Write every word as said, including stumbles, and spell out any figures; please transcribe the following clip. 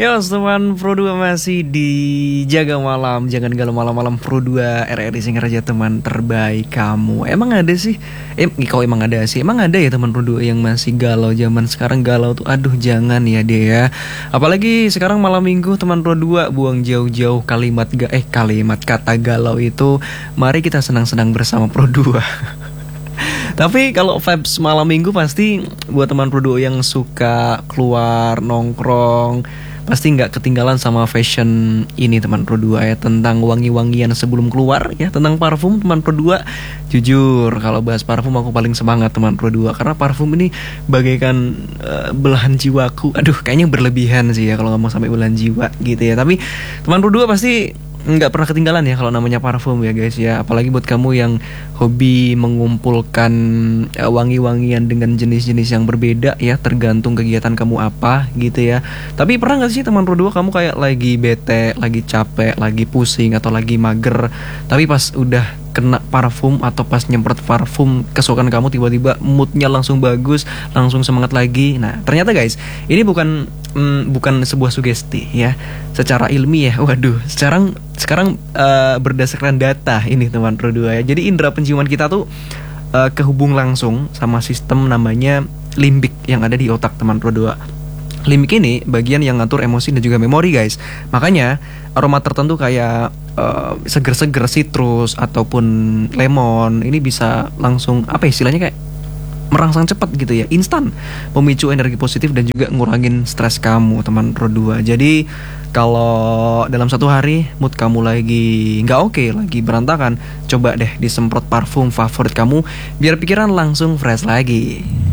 Ya, teman Pro dua masih di Jaga Malam. Jangan galau malam-malam. Pro dua R R I Singaraja, teman terbaik kamu. Emang ada sih? Eh, kau emang ada sih? Emang ada ya teman Pro dua yang masih galau zaman sekarang galau tuh? Aduh, jangan ya deh ya. Apalagi sekarang malam minggu teman Pro dua, buang jauh-jauh kalimat ga eh kalimat kata galau itu. Mari kita senang-senang bersama Pro dua. Tapi kalau vibes malam minggu pasti buat teman Pro dua yang suka keluar nongkrong pasti nggak ketinggalan sama fashion ini teman Pro dua ya, tentang wangi-wangian sebelum keluar ya, tentang parfum teman Pro dua. Jujur kalau bahas parfum aku paling semangat teman Pro dua, karena parfum ini bagaikan uh, belahan jiwaku. Aduh, kayaknya berlebihan sih ya kalau ngomong sampai belahan jiwa gitu ya. Tapi teman Pro dua pasti nggak pernah ketinggalan ya kalau namanya parfum ya guys ya. Apalagi buat kamu yang hobi mengumpulkan uh, wangi-wangian dengan jenis-jenis yang berbeda ya, tergantung kegiatan kamu apa gitu ya. Tapi pernah nggak sih teman Pro dua kamu kayak lagi bete, lagi capek, lagi pusing atau lagi mager, tapi pas udah kena parfum atau pas nyemprot parfum kesukaan kamu, tiba-tiba moodnya langsung bagus, langsung semangat lagi. Nah ternyata guys, ini bukan mm, bukan sebuah sugesti ya, secara ilmiah. Waduh, sekarang sekarang uh, berdasarkan data ini teman Pro dua ya. Jadi indera penciuman kita tuh uh, kehubung langsung sama sistem namanya limbik yang ada di otak teman Pro dua. Limbik ini bagian yang ngatur emosi dan juga memori guys. Makanya aroma tertentu kayak uh, seger-seger citrus ataupun lemon ini bisa langsung apa ya, istilahnya kayak merangsang cepat gitu ya, instan, memicu energi positif dan juga ngurangin stres kamu teman Pro dua. Jadi kalau dalam satu hari mood kamu lagi nggak oke, lagi berantakan, coba deh disemprot parfum favorit kamu biar pikiran langsung fresh lagi.